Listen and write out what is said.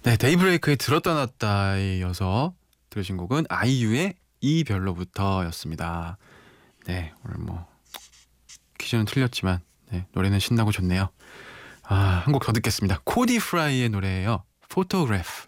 네, 데이브레이크의 들었다 놨다에 이어서 들으신 곡은 아이유의 이별로부터였습니다. 네, 오늘 뭐 퀴즈는 틀렸지만 네, 노래는 신나고 좋네요. 한 곡 더 듣겠습니다. 코디 프라이의 노래예요. 포토그래프.